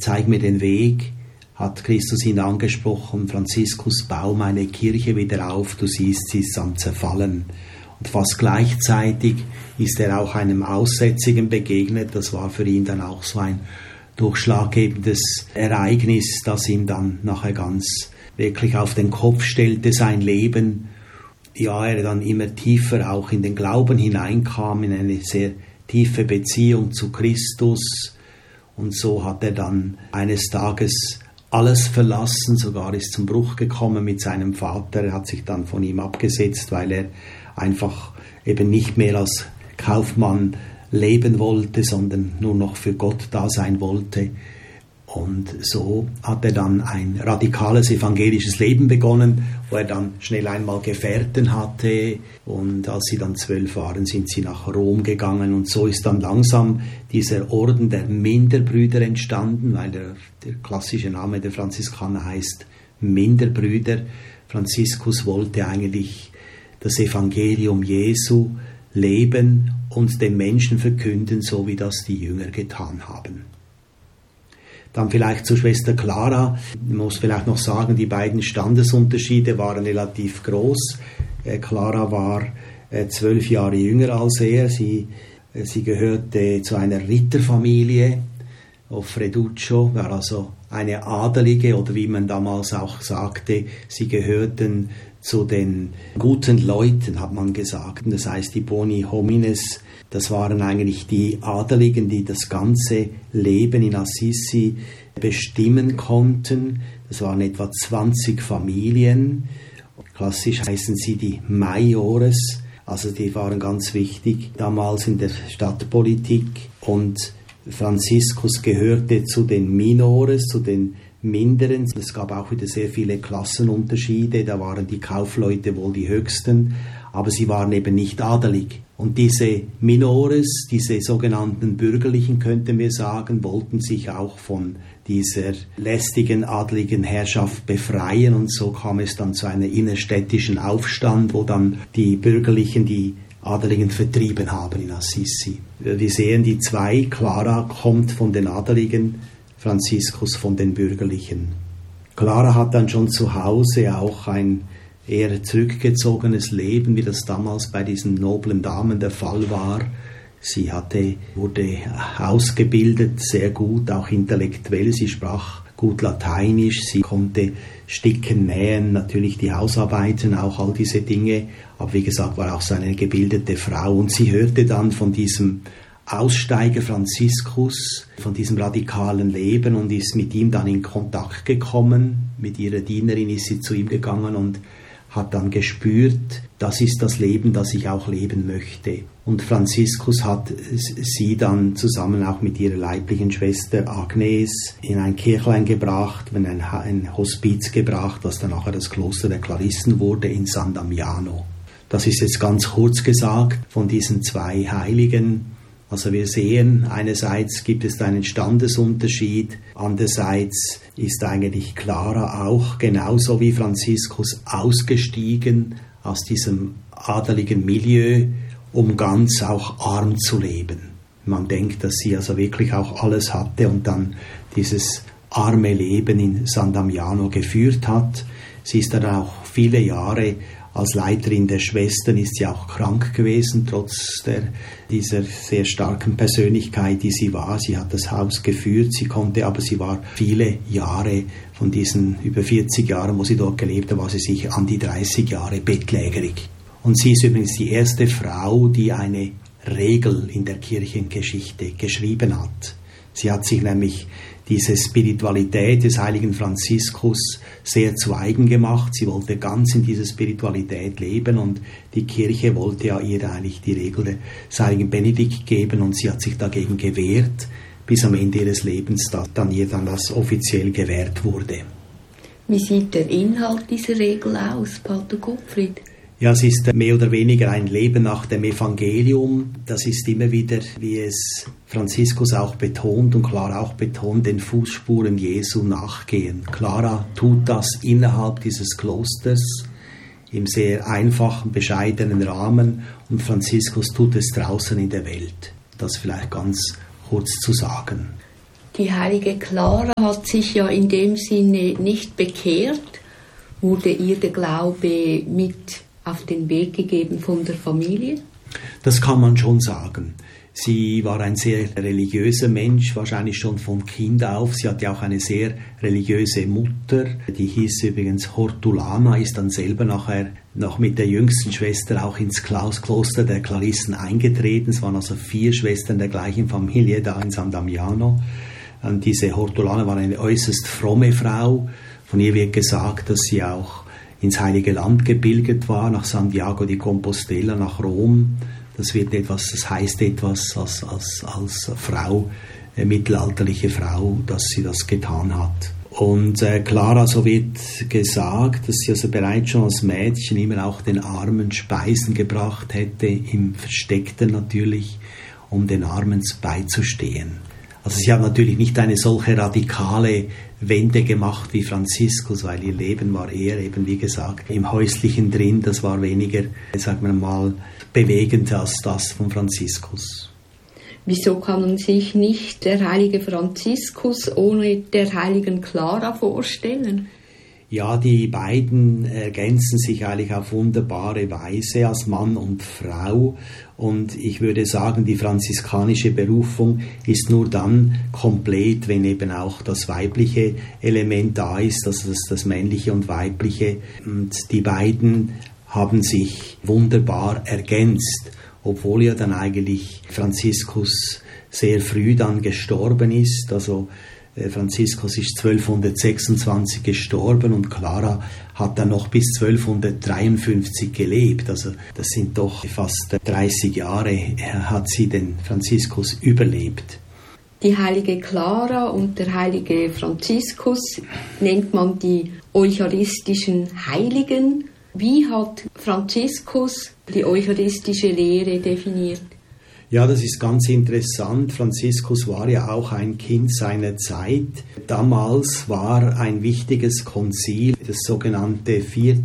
zeig mir den Weg, hat Christus ihn angesprochen, Franziskus, bau meine Kirche wieder auf, du siehst, sie ist am Zerfallen. Und fast gleichzeitig ist er auch einem Aussätzigen begegnet, das war für ihn dann auch so ein durchschlaggebendes Ereignis, das ihm dann nachher ganz wirklich auf den Kopf stellte, sein Leben. Ja, er dann immer tiefer auch in den Glauben hineinkam, in eine sehr tiefe Beziehung zu Christus. Und so hat er dann eines Tages alles verlassen, sogar ist zum Bruch gekommen mit seinem Vater. Er hat sich dann von ihm abgesetzt, weil er einfach eben nicht mehr als Kaufmann leben wollte, sondern nur noch für Gott da sein wollte. Und so hat er dann ein radikales evangelisches Leben begonnen, wo er dann schnell einmal Gefährten hatte. Und als sie dann 12 waren, sind sie nach Rom gegangen. Und so ist dann langsam dieser Orden der Minderbrüder entstanden, weil der klassische Name der Franziskaner heißt Minderbrüder. Franziskus wollte eigentlich das Evangelium Jesu leben und den Menschen verkünden, so wie das die Jünger getan haben. Dann vielleicht zur Schwester Clara. Ich muss vielleicht noch sagen, die beiden Standesunterschiede waren relativ groß. Clara war 12 Jahre jünger als er. Sie gehörte zu einer Ritterfamilie. Freduccio war also eine Adelige, oder wie man damals auch sagte, sie gehörten zu den guten Leuten, hat man gesagt. Das heißt, die Boni Homines, das waren eigentlich die Adeligen, die das ganze Leben in Assisi bestimmen konnten. Das waren etwa 20 Familien. Klassisch heißen sie die Maiores. Also die waren ganz wichtig damals in der Stadtpolitik. Und Franziskus gehörte zu den Minores, zu den Minderen. Es gab auch wieder sehr viele Klassenunterschiede. Da waren die Kaufleute wohl die höchsten, aber sie waren eben nicht adelig. Und diese Minores, diese sogenannten Bürgerlichen, könnten wir sagen, wollten sich auch von dieser lästigen adeligen Herrschaft befreien. Und so kam es dann zu einem innerstädtischen Aufstand, wo dann die Bürgerlichen die Adeligen vertrieben haben in Assisi. Wir sehen die zwei. Clara kommt von den Adeligen, Franziskus von den Bürgerlichen. Clara hat dann schon zu Hause auch ein eher zurückgezogenes Leben, wie das damals bei diesen noblen Damen der Fall war. Sie wurde ausgebildet, sehr gut, auch intellektuell. Sie sprach gut Lateinisch, sie konnte sticken, nähen, natürlich die Hausarbeiten, auch all diese Dinge. Aber wie gesagt, war auch so eine gebildete Frau. Und sie hörte dann von diesem Aussteiger Franziskus, von diesem radikalen Leben, und ist mit ihm dann in Kontakt gekommen. Mit ihrer Dienerin ist sie zu ihm gegangen und hat dann gespürt, das ist das Leben, das ich auch leben möchte. Und Franziskus hat sie dann zusammen auch mit ihrer leiblichen Schwester Agnes in ein Kirchlein gebracht, in ein Hospiz gebracht, das dann nachher das Kloster der Klarissen wurde in San Damiano. Das ist jetzt ganz kurz gesagt von diesen zwei Heiligen. Also wir sehen, einerseits gibt es einen Standesunterschied, andererseits ist eigentlich Clara auch genauso wie Franziskus ausgestiegen aus diesem adeligen Milieu, um ganz auch arm zu leben. Man denkt, dass sie also wirklich auch alles hatte und dann dieses arme Leben in San Damiano geführt hat. Sie ist dann auch viele Jahre als Leiterin der Schwestern, ist sie auch krank gewesen, trotz dieser sehr starken Persönlichkeit, die sie war. Sie hat das Haus geführt, sie war viele Jahre, von diesen über 40 Jahren, wo sie dort gelebt hat, war sie sich an die 30 Jahre bettlägerig. Und sie ist übrigens die erste Frau, die eine Regel in der Kirchengeschichte geschrieben hat. Sie hat sich nämlich diese Spiritualität des heiligen Franziskus sehr zu eigen gemacht. Sie wollte ganz in dieser Spiritualität leben und die Kirche wollte ja ihr eigentlich die Regel des heiligen Benedikt geben und sie hat sich dagegen gewehrt, bis am Ende ihres Lebens dann ihr dann das offiziell gewährt wurde. Wie sieht der Inhalt dieser Regel aus, Pater Gottfried? Ja, es ist mehr oder weniger ein Leben nach dem Evangelium. Das ist immer wieder, wie es Franziskus auch betont und Clara auch betont, den Fußspuren Jesu nachgehen. Clara tut das innerhalb dieses Klosters im sehr einfachen, bescheidenen Rahmen und Franziskus tut es draußen in der Welt. Das vielleicht ganz kurz zu sagen. Die heilige Clara hat sich ja in dem Sinne nicht bekehrt. Wurde ihr der Glaube mit auf den Weg gegeben von der Familie? Das kann man schon sagen. Sie war ein sehr religiöser Mensch, wahrscheinlich schon von Kind auf. Sie hatte auch eine sehr religiöse Mutter, die hieß übrigens Hortulana, ist dann selber nachher noch mit der jüngsten Schwester auch ins Kloster der Klarissen eingetreten. Es waren also 4 Schwestern der gleichen Familie da in San Damiano. Und diese Hortulana war eine äußerst fromme Frau. Von ihr wird gesagt, dass sie auch ins Heilige Land gebildet war, nach Santiago di Compostela, nach Rom. Das heißt etwas als Frau, mittelalterliche Frau, dass sie das getan hat. Und Clara, so wird gesagt, dass sie also bereits schon als Mädchen immer auch den Armen Speisen gebracht hätte, im Versteckten natürlich, um den Armen beizustehen. Also sie hat natürlich nicht eine solche radikale Wende gemacht wie Franziskus, weil ihr Leben war eher eben, wie gesagt, im Häuslichen drin. Das war weniger, sagen wir mal, bewegend als das von Franziskus. Wieso kann man sich nicht der heilige Franziskus ohne der heiligen Clara vorstellen? Ja, die beiden ergänzen sich eigentlich auf wunderbare Weise als Mann und Frau. Und ich würde sagen, die franziskanische Berufung ist nur dann komplett, wenn eben auch das weibliche Element da ist, also das männliche und weibliche. Und die beiden haben sich wunderbar ergänzt, obwohl ja dann eigentlich Franziskus sehr früh dann gestorben ist. Also Franziskus ist 1226 gestorben und Clara hat dann noch bis 1253 gelebt. Also das sind doch fast 30 Jahre, hat sie den Franziskus überlebt. Die heilige Clara und der heilige Franziskus nennt man die eucharistischen Heiligen. Wie hat Franziskus die eucharistische Lehre definiert? Ja, das ist ganz interessant. Franziskus war ja auch ein Kind seiner Zeit. Damals war ein wichtiges Konzil, das sogenannte 4.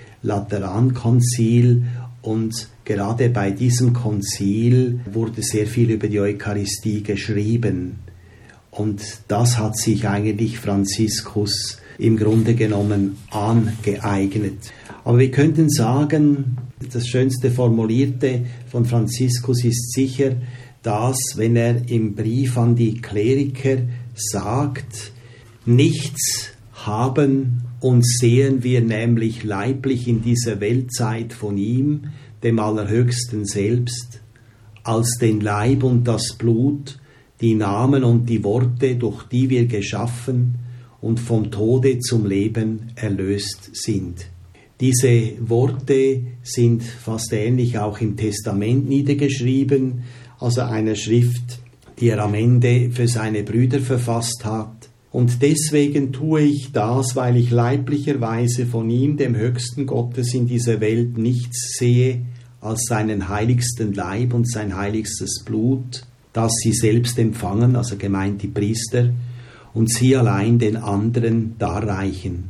Laterankonzil. Und gerade bei diesem Konzil wurde sehr viel über die Eucharistie geschrieben. Und das hat sich eigentlich Franziskus im Grunde genommen angeeignet. Aber wir könnten sagen, das schönste Formulierte von Franziskus ist sicher das, wenn er im Brief an die Kleriker sagt, nichts haben und sehen wir nämlich leiblich in dieser Weltzeit von ihm, dem Allerhöchsten selbst, als den Leib und das Blut, die Namen und die Worte, durch die wir geschaffen und vom Tode zum Leben erlöst sind. Diese Worte sind fast ähnlich auch im Testament niedergeschrieben, also einer Schrift, die er am Ende für seine Brüder verfasst hat. Und deswegen tue ich das, weil ich leiblicherweise von ihm, dem höchsten Gottes in dieser Welt, nichts sehe als seinen heiligsten Leib und sein heiligstes Blut, das sie selbst empfangen, also gemeint die Priester, und sie allein den anderen darreichen.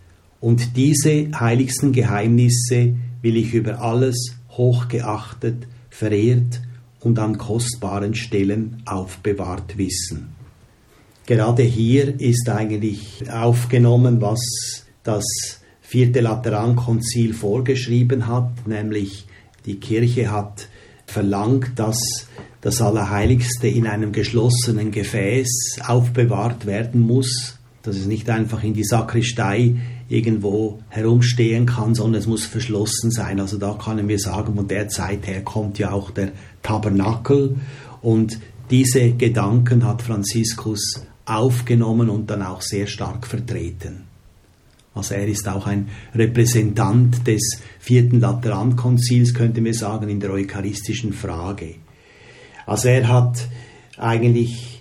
Und diese heiligsten Geheimnisse will ich über alles hochgeachtet, verehrt und an kostbaren Stellen aufbewahrt wissen. Gerade hier ist eigentlich aufgenommen, was das 4. Laterankonzil vorgeschrieben hat, nämlich die Kirche hat verlangt, dass das Allerheiligste in einem geschlossenen Gefäß aufbewahrt werden muss, dass es nicht einfach in die Sakristei irgendwo herumstehen kann, sondern es muss verschlossen sein. Also da können wir sagen, von der Zeit her kommt ja auch der Tabernakel und diese Gedanken hat Franziskus aufgenommen und dann auch sehr stark vertreten. Also er ist auch ein Repräsentant des 4. Laterankonzils, könnte man sagen, in der eucharistischen Frage. Also er hat eigentlich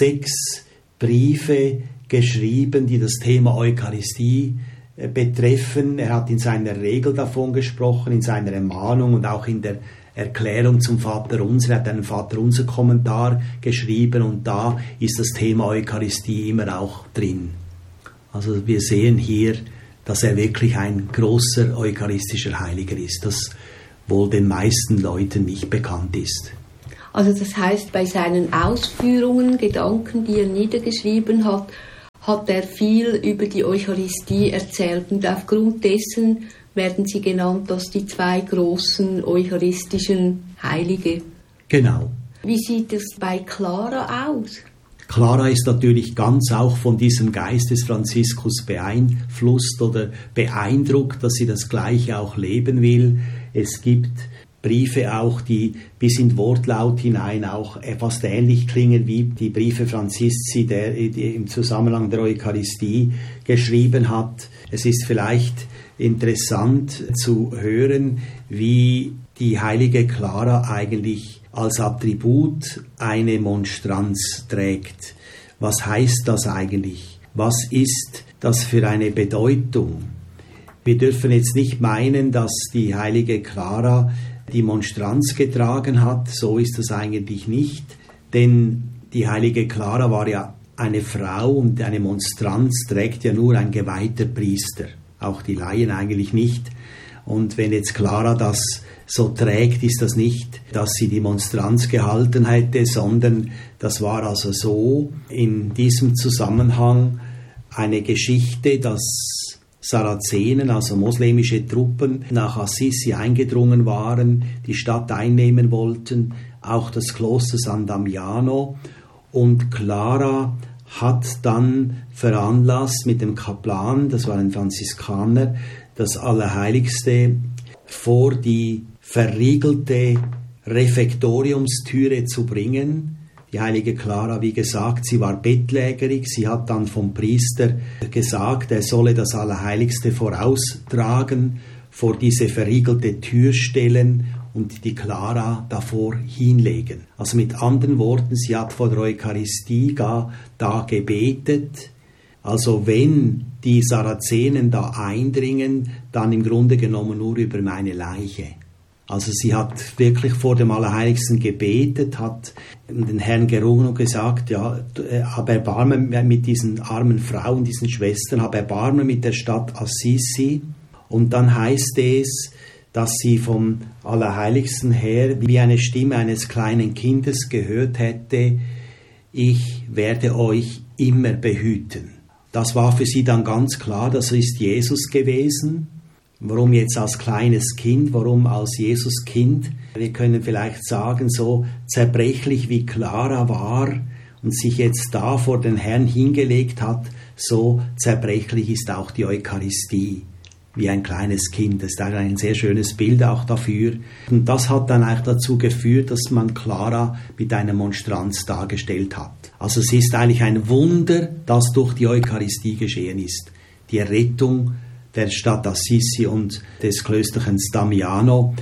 6 Briefe geschrieben, die das Thema Eucharistie betreffen. Er hat in seiner Regel davon gesprochen, in seiner Ermahnung und auch in der Erklärung zum Vaterunser. Er hat einen Vaterunser-Kommentar geschrieben und da ist das Thema Eucharistie immer auch drin. Also wir sehen hier, dass er wirklich ein großer eucharistischer Heiliger ist, das wohl den meisten Leuten nicht bekannt ist. Also das heißt, bei seinen Ausführungen, Gedanken, die er niedergeschrieben hat, hat er viel über die Eucharistie erzählt. Und aufgrund dessen werden sie genannt als die zwei großen eucharistischen Heilige. Genau. Wie sieht es bei Clara aus? Clara ist natürlich ganz auch von diesem Geist des Franziskus beeinflusst oder beeindruckt, dass sie das Gleiche auch leben will. Es gibt Briefe auch, die bis in Wortlaut hinein auch fast ähnlich klingen wie die Briefe Franzisci, die im Zusammenhang der Eucharistie geschrieben hat. Es ist vielleicht interessant zu hören, wie die heilige Clara eigentlich als Attribut eine Monstranz trägt. Was heißt das eigentlich? Was ist das für eine Bedeutung? Wir dürfen jetzt nicht meinen, dass die heilige Clara die Monstranz getragen hat. So ist das eigentlich nicht, denn die heilige Clara war ja eine Frau und eine Monstranz trägt ja nur ein geweihter Priester. Auch die Laien eigentlich nicht. Und wenn jetzt Clara das so trägt, ist das nicht, dass sie die Monstranz gehalten hätte, sondern das war also so in diesem Zusammenhang eine Geschichte, dass Sarazenen, also moslemische Truppen, nach Assisi eingedrungen waren, die Stadt einnehmen wollten, auch das Kloster San Damiano. Und Clara hat dann veranlasst mit dem Kaplan, das war ein Franziskaner, das Allerheiligste vor die verriegelte Refektoriumstüre zu bringen. Die heilige Clara, wie gesagt, sie war bettlägerig. Sie hat dann vom Priester gesagt, er solle das Allerheiligste voraustragen, vor diese verriegelte Tür stellen und die Clara davor hinlegen. Also mit anderen Worten, sie hat vor der Eucharistie da gebetet. Also wenn die Sarazenen da eindringen, dann im Grunde genommen nur über meine Leiche. Also sie hat wirklich vor dem Allerheiligsten gebetet, hat den Herrn gerungen und gesagt, ja, hab Erbarmen mit diesen armen Frauen, diesen Schwestern, hab Erbarmen mit der Stadt Assisi. Und dann heißt es, dass sie vom Allerheiligsten her wie eine Stimme eines kleinen Kindes gehört hätte, ich werde euch immer behüten. Das war für sie dann ganz klar, das ist Jesus gewesen. Warum jetzt als kleines Kind, warum als Jesuskind? Wir können vielleicht sagen, so zerbrechlich wie Clara war und sich jetzt da vor den Herrn hingelegt hat, so zerbrechlich ist auch die Eucharistie, wie ein kleines Kind. Das ist ein sehr schönes Bild auch dafür. Und das hat dann eigentlich dazu geführt, dass man Clara mit einer Monstranz dargestellt hat. Also es ist eigentlich ein Wunder, das durch die Eucharistie geschehen ist. Die Errettung der Stadt Assisi und des Klösterchens Damiano,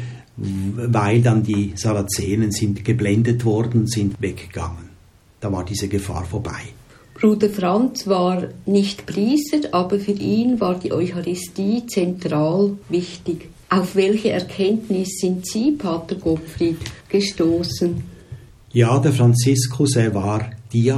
weil dann die Sarazenen sind geblendet worden, sind weggegangen. Da war diese Gefahr vorbei. Bruder Franz war nicht Priester, aber für ihn war die Eucharistie zentral wichtig. Auf welche Erkenntnis sind Sie, Pater Gottfried, gestoßen? Ja, der Franziskus, er war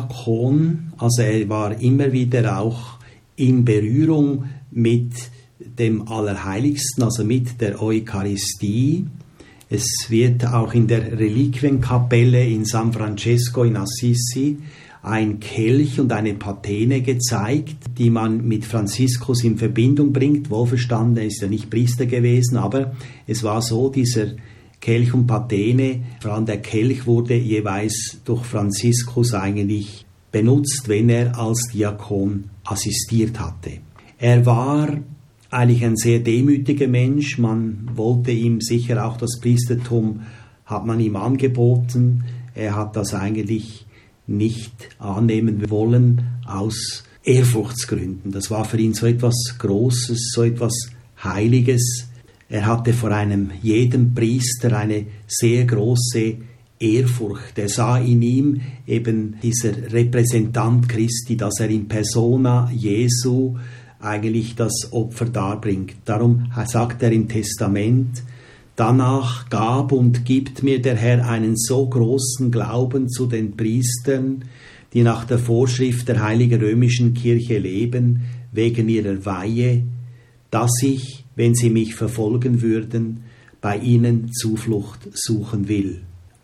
Diakon, also er war immer wieder auch in Berührung mit dem Allerheiligsten, also mit der Eucharistie. Es wird auch in der Reliquienkapelle in San Francesco in Assisi ein Kelch und eine Patene gezeigt, die man mit Franziskus in Verbindung bringt. Wohlverstanden, er ist ja nicht Priester gewesen, aber es war so, dieser Kelch und Patene, vor allem der Kelch wurde jeweils durch Franziskus eigentlich benutzt, wenn er als Diakon assistiert hatte. Er war eigentlich ein sehr demütiger Mensch, man wollte ihm sicher auch das Priestertum, hat man ihm angeboten, er hat das eigentlich nicht annehmen wollen aus Ehrfurchtsgründen. Das war für ihn so etwas Großes, so etwas Heiliges. Er hatte vor jedem Priester eine sehr große Ehrfurcht. Er sah in ihm eben dieser Repräsentant Christi, dass er in persona Jesu eigentlich das Opfer darbringt. Darum sagt er im Testament, danach gab und gibt mir der Herr einen so großen Glauben zu den Priestern, die nach der Vorschrift der Heiligen Römischen Kirche leben, wegen ihrer Weihe, dass ich, wenn sie mich verfolgen würden, bei ihnen Zuflucht suchen will.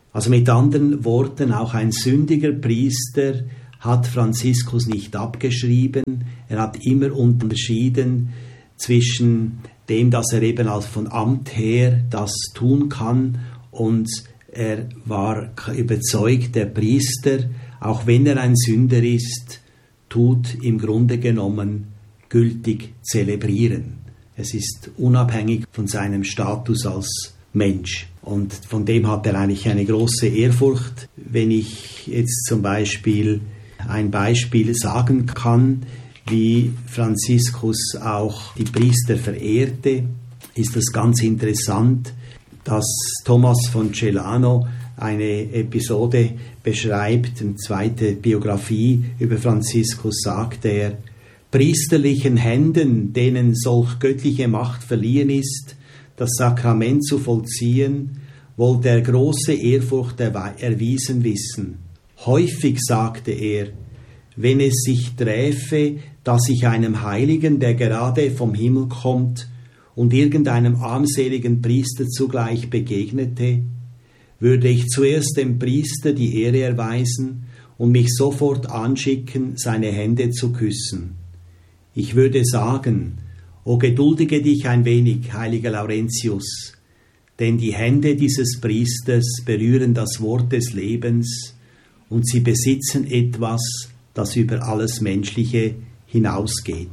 Also mit anderen Worten, auch ein sündiger Priester hat Franziskus nicht abgeschrieben. Er hat immer unterschieden zwischen dem, dass er eben als von Amt her das tun kann, und er war überzeugt, der Priester, auch wenn er ein Sünder ist, tut im Grunde genommen gültig zelebrieren. Es ist unabhängig von seinem Status als Mensch. Und von dem hat er eigentlich eine große Ehrfurcht. Wenn ich jetzt zum Beispiel ein Beispiel sagen kann, wie Franziskus auch die Priester verehrte, ist das ganz interessant, dass Thomas von Celano eine Episode beschreibt, eine zweite Biografie über Franziskus, sagt er: Priesterlichen Händen, denen solch göttliche Macht verliehen ist, das Sakrament zu vollziehen, wollte er große Ehrfurcht erwiesen wissen. Häufig, sagte er, wenn es sich träfe, dass ich einem Heiligen, der gerade vom Himmel kommt, und irgendeinem armseligen Priester zugleich begegnete, würde ich zuerst dem Priester die Ehre erweisen und mich sofort anschicken, seine Hände zu küssen. Ich würde sagen: O geduldige dich ein wenig, heiliger Laurentius, denn die Hände dieses Priesters berühren das Wort des Lebens und sie besitzen etwas, das über alles Menschliche hinausgeht.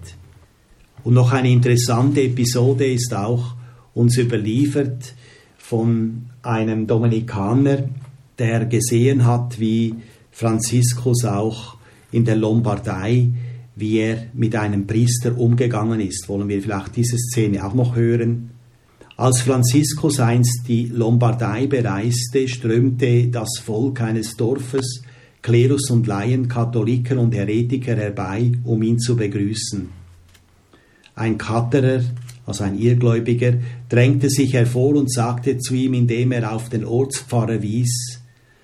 Und noch eine interessante Episode ist auch uns überliefert von einem Dominikaner, der gesehen hat, wie Franziskus auch in der Lombardei, wie er mit einem Priester umgegangen ist. Wollen wir vielleicht diese Szene auch noch hören? Als Franziskus einst die Lombardei bereiste, strömte das Volk eines Dorfes, Klerus und Laien, Katholiken und Heretiker herbei, um ihn zu begrüßen. Ein Katterer, also ein Irrgläubiger, drängte sich hervor und sagte zu ihm, indem er auf den Ortspfarrer wies: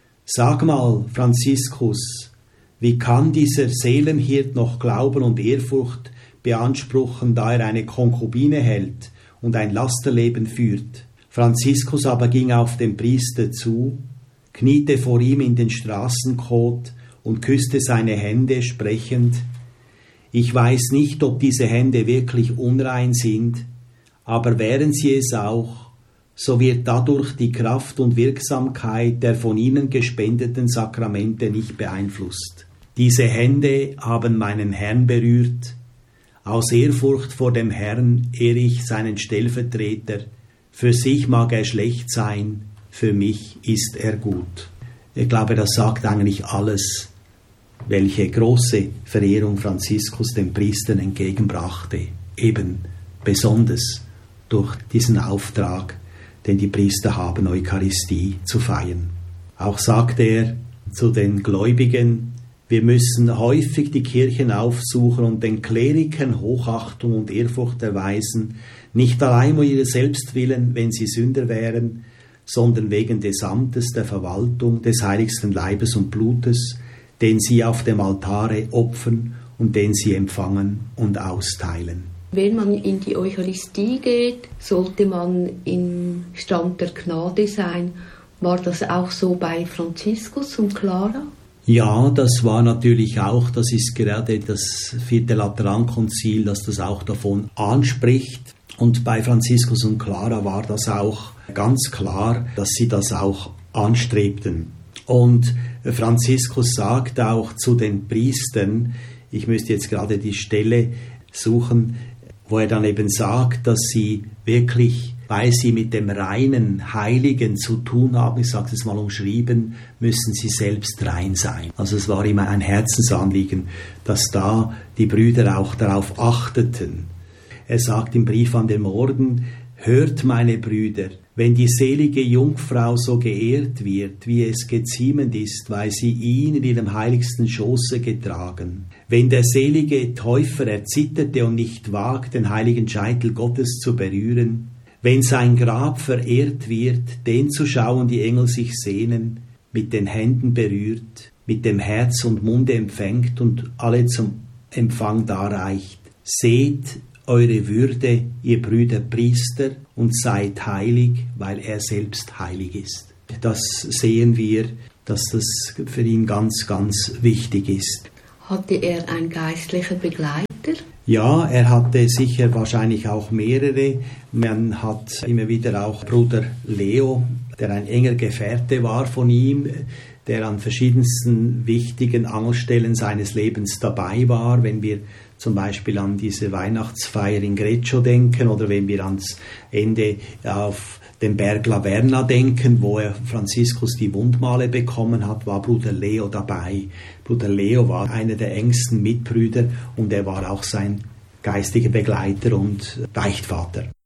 Sag mal, Franziskus, wie kann dieser Seelenhirt noch Glauben und Ehrfurcht beanspruchen, da er eine Konkubine hält und ein Lasterleben führt? Franziskus aber ging auf den Priester zu, kniete vor ihm in den Straßenkot und küsste seine Hände, sprechend: Ich weiß nicht, ob diese Hände wirklich unrein sind, aber wären sie es auch, so wird dadurch die Kraft und Wirksamkeit der von ihnen gespendeten Sakramente nicht beeinflusst. Diese Hände haben meinen Herrn berührt. Aus Ehrfurcht vor dem Herrn ehre ich seinen Stellvertreter. Für sich mag er schlecht sein, für mich ist er gut. Ich glaube, das sagt eigentlich alles, welche große Verehrung Franziskus den Priestern entgegenbrachte, eben besonders durch diesen Auftrag, den die Priester haben, Eucharistie zu feiern. Auch sagte er zu den Gläubigen: Wir müssen häufig die Kirchen aufsuchen und den Klerikern Hochachtung und Ehrfurcht erweisen, nicht allein um ihrer selbst willen, wenn sie Sünder wären, sondern wegen des Amtes der Verwaltung des heiligsten Leibes und Blutes, den sie auf dem Altare opfern und den sie empfangen und austeilen. Wenn man in die Eucharistie geht, sollte man im Stand der Gnade sein. War das auch so bei Franziskus und Clara? Ja, das war natürlich auch, das ist gerade das 4. Laterankonzil, das das auch davon anspricht. Und bei Franziskus und Clara war das auch ganz klar, dass sie das auch anstrebten. Und Franziskus sagt auch zu den Priestern, ich müsste jetzt gerade die Stelle suchen, wo er dann eben sagt, dass sie wirklich, weil sie mit dem reinen Heiligen zu tun haben, ich sage es mal umschrieben, müssen sie selbst rein sein. Also es war ihm ein Herzensanliegen, dass da die Brüder auch darauf achteten. Er sagt im Brief an den Orden: Hört, meine Brüder, wenn die selige Jungfrau so geehrt wird, wie es geziemend ist, weil sie ihn in ihrem heiligsten Schoße getragen, wenn der selige Täufer erzitterte und nicht wagt, den heiligen Scheitel Gottes zu berühren, wenn sein Grab verehrt wird, den zu schauen die Engel sich sehnen, mit den Händen berührt, mit dem Herz und Munde empfängt und alle zum Empfang darreicht, seht eure Würde, ihr Brüder Priester, und seid heilig, weil er selbst heilig ist. Das sehen wir, dass das für ihn ganz, ganz wichtig ist. Hatte er einen geistlichen Begleiter? Ja, er hatte sicher wahrscheinlich auch mehrere. Man hat immer wieder auch Bruder Leo, der ein enger Gefährte war von ihm, der an verschiedensten wichtigen Angelstellen seines Lebens dabei war. Wenn wir zum Beispiel an diese Weihnachtsfeier in Greccio denken oder wenn wir ans Ende auf den Berg La Verna denken, wo Franziskus die Wundmale bekommen hat, war Bruder Leo dabei. Bruder Leo war einer der engsten Mitbrüder und er war auch sein geistiger Begleiter und Beichtvater.